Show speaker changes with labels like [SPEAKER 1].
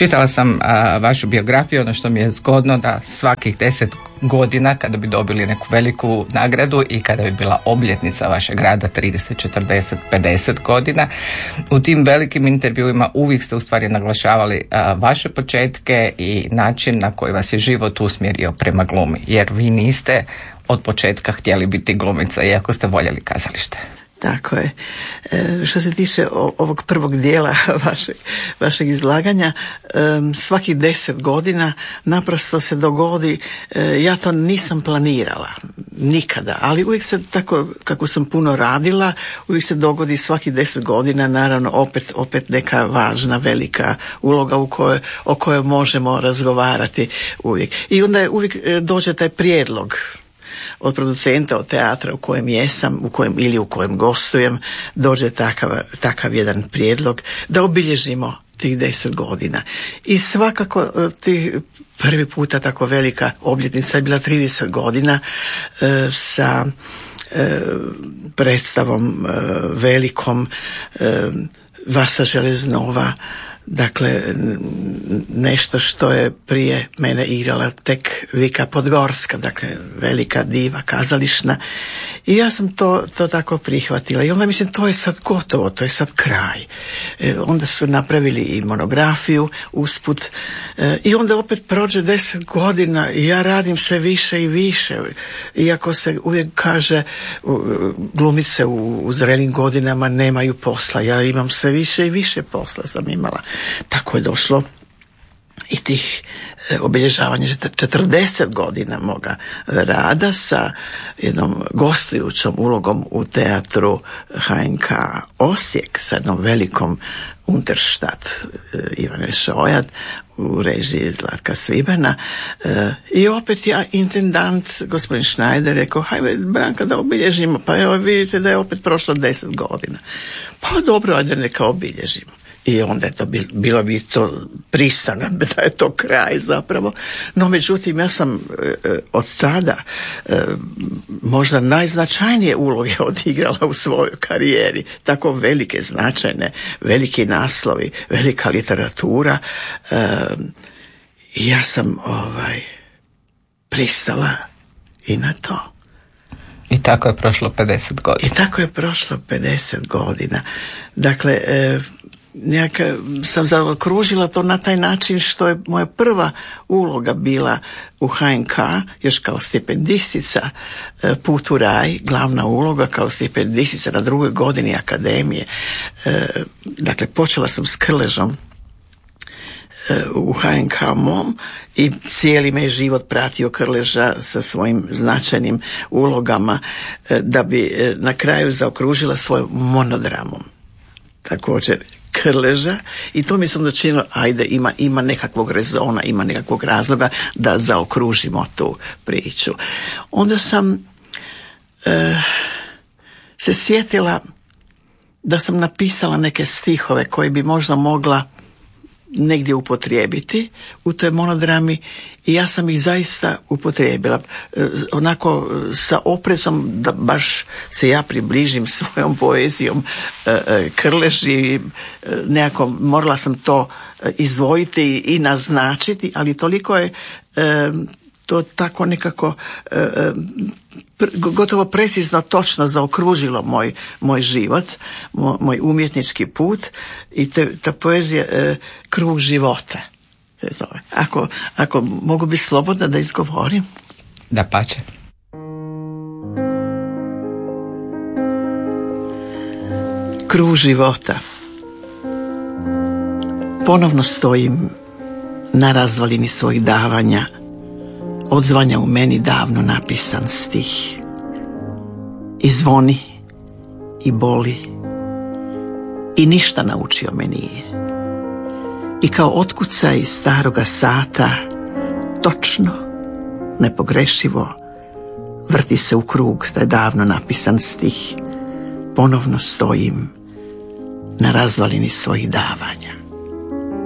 [SPEAKER 1] Čitala sam vašu biografiju, ono što mi je zgodno da svakih 10 godina kada bi dobili neku veliku nagradu i kada bi bila obljetnica vašeg rada 30, 40, 50 godina, u tim velikim intervjuima uvijek ste u stvari naglašavali vaše početke i način na koji vas je život usmjerio prema glumi, jer vi niste od početka htjeli biti glumica, iako ste voljeli kazalište.
[SPEAKER 2] Tako je. Što se tiče ovog prvog dijela vašeg izlaganja, svakih 10 godina naprosto se dogodi, ja to nisam planirala nikada, ali uvijek se tako, kako sam puno radila, uvijek se dogodi svakih 10 godina, naravno opet neka važna, velika uloga o kojoj možemo razgovarati uvijek. I onda uvijek dođe taj prijedlog od producenta, od teatra u kojem jesam, u kojem gostujem, dođe takav jedan prijedlog da obilježimo tih 10 godina. I svakako prvi puta tako velika obljetnica je bila 30 godina sa predstavom velikom Vasa Železnova. Dakle, nešto što je prije mene igrala tek Vika Podgorska, dakle velika diva kazališna, i ja sam to tako prihvatila. I onda mislim, to je sad gotovo, to je sad kraj. Onda su napravili i monografiju usput, i onda opet prođe 10 godina i ja radim sve više i više, iako se uvijek kaže glumice u zrelim godinama nemaju posla. Ja imam sve više i više posla sam imala. Tako je došlo i tih obilježavanja 40 godina moga rada sa jednom gostujućom ulogom u teatru HNK Osijek, sa jednom velikom Unterstadt Ivane Šojad u režiji Zlatka Svibana. I opet ja, intendant gospodin Schneider, rekao, hajde Branka da obilježimo, pa evo vidite da je opet prošlo 10 godina. Pa dobro, ajde neka obilježimo. I onda je to bilo bi to pristano da je to kraj zapravo. No međutim, ja sam od tada možda najznačajnije uloge odigrala u svojoj karijeri. Tako velike, značajne, veliki naslovi, velika literatura. I ja sam pristala i na to.
[SPEAKER 1] I tako je prošlo 50
[SPEAKER 2] godina. Dakle, nekako sam zaokružila to na taj način što je moja prva uloga bila u HNK, još kao stipendistica, Put u raj, glavna uloga kao stipendistica na 2. godini akademije. Dakle, počela sam s Krležom u HNK mom i cijeli me život pratio Krleža sa svojim značajnim ulogama, da bi na kraju zaokružila svojom monodramom također Krleža, i to mi se onda činilo, ajde, ima nekakvog rezona, ima nekakvog razloga da zaokružimo tu priču. Onda sam se sjetila da sam napisala neke stihove koje bi možda mogla negdje upotrijebiti u toj monodrami, i ja sam ih zaista upotrijebila onako sa oprezom da baš se ja približim svojom poezijom Krleži. Nekako morala sam to izdvojiti i naznačiti, ali toliko je to tako nekako gotovo precizno, točno zaokružilo moj život, moj umjetnički put, i ta poezija krug života se zove. Ako mogu biti slobodna da izgovorim.
[SPEAKER 1] Dapače.
[SPEAKER 2] Krug života. Ponovno stojim na razvalini svojih davanja, odzvanja u meni davno napisan stih. I zvoni, i boli, i ništa naučio me nije. I kao otkucaj staroga sata, točno, nepogrešivo, vrti se u krug taj davno napisan stih. Ponovno stojim na razvalini svojih davanja.